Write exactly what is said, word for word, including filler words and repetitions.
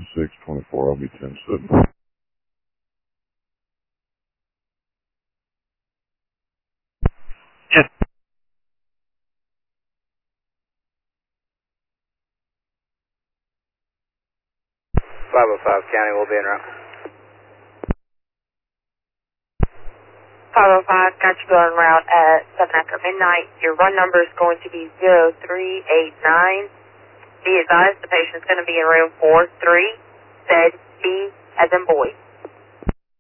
six twenty-four. I'll be ten seven. Yes. five oh five County will be en route. five oh five, got you going route at seven after midnight. Your run number is going to be zero three eight nine. Be advised the patient's going to be in room four three, bed B as in boy.